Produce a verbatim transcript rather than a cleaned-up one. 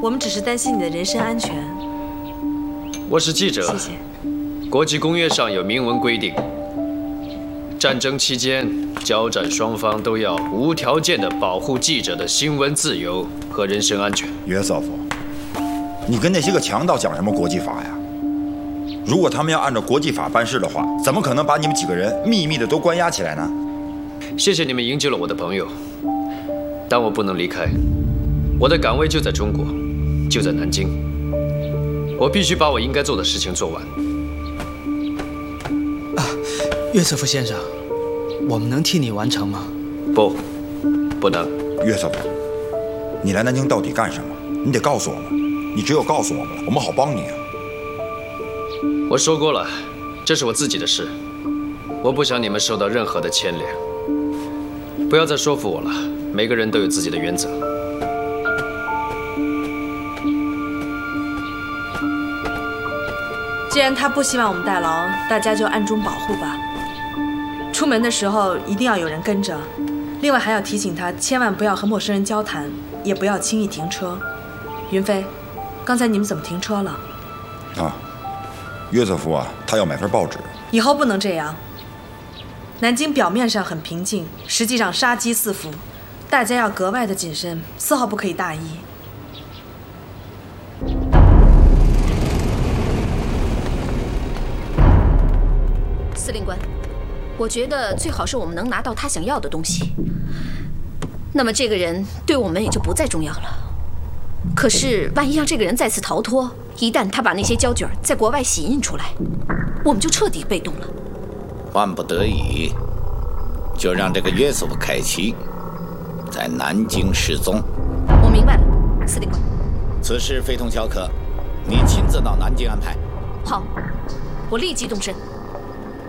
我们只是担心你的人身安全。 我是记者。 谢谢。 国际公约上有明文规定，战争期间交战双方都要无条件地保护记者的新闻自由和人身安全。 约瑟夫，你跟那些个强盗讲什么国际法呀？如果他们要按照国际法办事的话，怎么可能把你们几个人秘密的都关押起来呢？ 谢谢你们营救了我的朋友，但我不能离开。我的岗位就在中国，就在南京。我必须把我应该做的事情做完。 啊，约瑟夫先生，我们能替你完成吗？ 不，不能。 约瑟夫，你来南京到底干什么？你得告诉我们，你只有告诉我们了，我们好帮你啊。 我说过了，这是我自己的事，我不想你们受到任何的牵连。不要再说服我了，每个人都有自己的原则。 既然他不希望我们代劳，大家就暗中保护吧。出门的时候一定要有人跟着，另外还要提醒他，千万不要和陌生人交谈，也不要轻易停车。云飞，刚才你们怎么停车了？ 啊，约瑟夫啊，他要买份报纸。 以后不能这样。南京表面上很平静，实际上杀机四伏，大家要格外的谨慎，丝毫不可以大意。 司令官，我觉得最好是我们能拿到他想要的东西，那么这个人对我们也就不再重要了。可是万一让这个人再次逃脱，一旦他把那些胶卷在国外洗印出来，我们就彻底被动了。 万不得已，就让这个约瑟夫凯奇在南京失踪。 我明白了，司令官。 此事非同小可，你亲自到南京安排。 好，我立即动身。